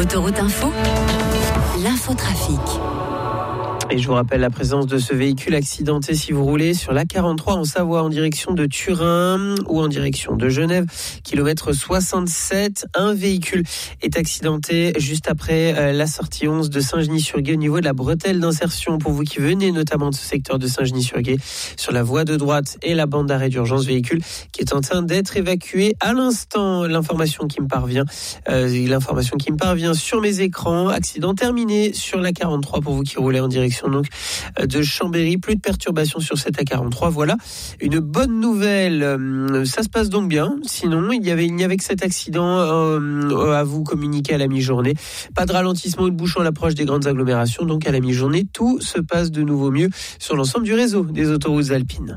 Autoroute Info, l'infotrafic. Et je vous rappelle la présence de ce véhicule accidenté si vous roulez sur l'A43 en Savoie en direction de Turin ou en direction de Genève, kilomètre 67. Un véhicule est accidenté juste après la sortie 11 de Saint-Genis-sur-Gué au niveau de la bretelle d'insertion. Pour vous qui venez notamment de ce secteur de Saint-Genis-sur-Gué, sur la voie de droite et la bande d'arrêt d'urgence, véhicule qui est en train d'être évacué à l'instant. L'information qui me parvient sur mes écrans. Accident terminé sur l'A43 pour vous qui roulez en direction donc de Chambéry. Plus de perturbations sur cette A43. Voilà une bonne nouvelle. Ça se passe donc bien. Sinon, il n'y avait que cet accident à vous communiquer à la mi-journée. Pas de ralentissement ou de bouchon à l'approche des grandes agglomérations. Donc à la mi-journée, tout se passe de nouveau mieux sur l'ensemble du réseau des autoroutes alpines.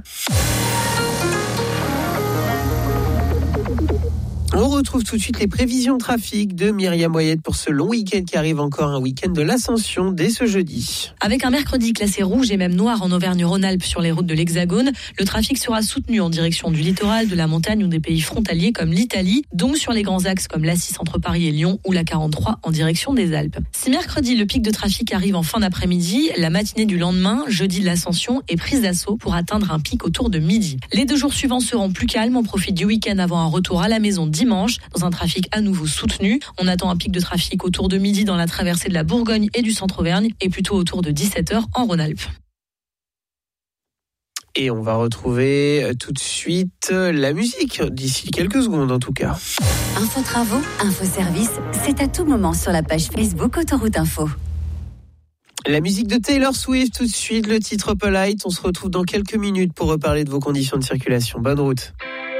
On retrouve tout de suite les prévisions trafic de Myriam Moyette pour ce long week-end qui arrive, encore un week-end de l'Ascension dès ce jeudi. Avec un mercredi classé rouge et même noir en Auvergne-Rhône-Alpes sur les routes de l'Hexagone, le trafic sera soutenu en direction du littoral, de la montagne ou des pays frontaliers comme l'Italie, donc sur les grands axes comme l'A6 entre Paris et Lyon ou l'A43 en direction des Alpes. Si mercredi le pic de trafic arrive en fin d'après-midi, la matinée du lendemain, jeudi de l'Ascension, est prise d'assaut pour atteindre un pic autour de midi. Les 2 jours suivants seront plus calmes, on profite du week-end avant un retour à la maison dimanche dans un trafic à nouveau soutenu. On attend un pic de trafic autour de midi dans la traversée de la Bourgogne et du centre-Auvergne et plutôt autour de 17h en Rhône-Alpes. Et on va retrouver tout de suite la musique, d'ici quelques secondes en tout cas. Info travaux, info service, c'est à tout moment sur la page Facebook Autoroute Info. La musique de Taylor Swift tout de suite, le titre Polite. On se retrouve dans quelques minutes pour reparler de vos conditions de circulation. Bonne route.